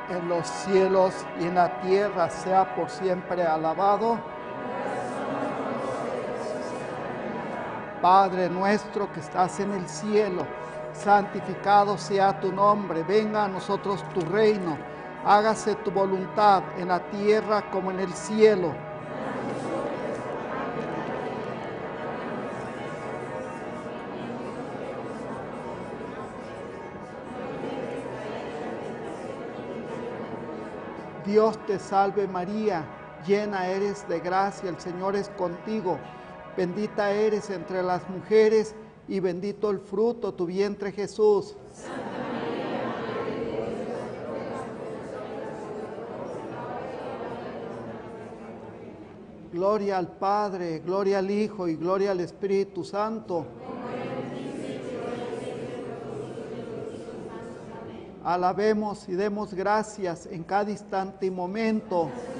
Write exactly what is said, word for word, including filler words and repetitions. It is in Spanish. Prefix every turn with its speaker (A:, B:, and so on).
A: en los cielos y en la tierra sea por siempre alabado. Padre nuestro que estás en el cielo, santificado sea tu nombre, venga a nosotros tu reino, hágase tu voluntad en la tierra como en el cielo. Dios te salve María, llena eres de gracia, el Señor es contigo. Bendita eres entre las mujeres y bendito el fruto de tu vientre Jesús.
B: Santa María, Madre de Dios,
A: gloria al Padre, gloria al Hijo y gloria al Espíritu Santo. Alabemos y demos gracias en cada instante y momento